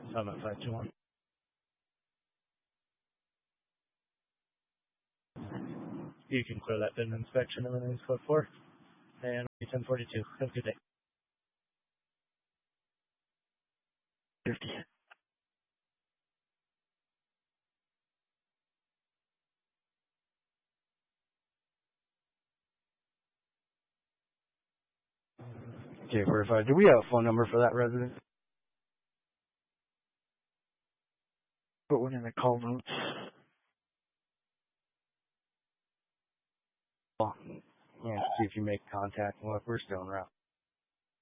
Summit 521. You can clear that bin inspection and then code 4. And 1042. Have a good day. 50. Okay, verified. Do we have a phone number for that resident? Put one in the call notes. Yeah, see if you make contact. Well, if we're still en route.